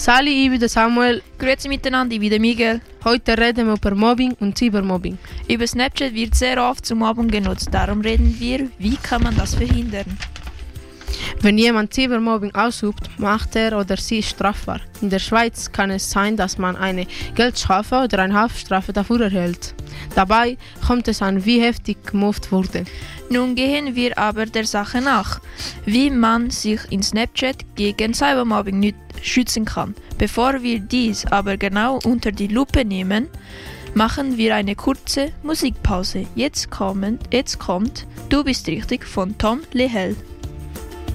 Sali, ich bin der Samuel. Grüezi miteinander, ich bin der Miguel. Heute reden wir über Mobbing und Cybermobbing. Über Snapchat wird sehr oft zum Mobbing genutzt. Darum reden wir, wie kann man das verhindern? Wenn jemand Cybermobbing ausübt, macht er oder sie strafbar. In der Schweiz kann es sein, dass man eine Geldstrafe oder eine Haftstrafe dafür erhält. Dabei kommt es an, wie heftig gemobbt wurde. Nun gehen wir aber der Sache nach, wie man sich in Snapchat gegen Cybermobbing schützen kann. Bevor wir dies aber genau unter die Lupe nehmen, machen wir eine kurze Musikpause. Jetzt kommt Du bist richtig von Tom Lehel.